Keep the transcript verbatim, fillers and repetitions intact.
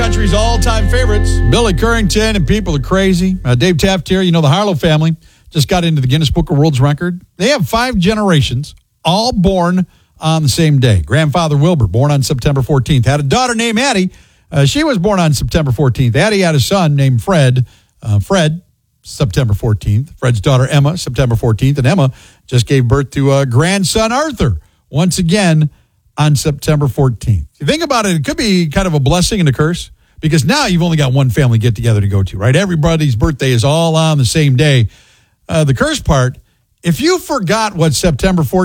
country's all-time favorites. Billy Currington and People Are Crazy. Uh, Dave Taft here. You know, the Harlow family just got into the Guinness Book of World Records. They have five generations, all born on the same day. Grandfather Wilbur, born on September fourteenth. Had a daughter named Addie. Uh, she was born on September fourteenth. Addie had a son named Fred. Uh, Fred, September fourteenth. Fred's daughter, Emma, September fourteenth. And Emma just gave birth to a grandson, Arthur, once again on September fourteenth. If you think about it, it could be kind of a blessing and a curse, because now you've only got one family get-together to go to, right? Everybody's birthday is all on the same day. Uh, the curse part, if you forgot what September fourteenth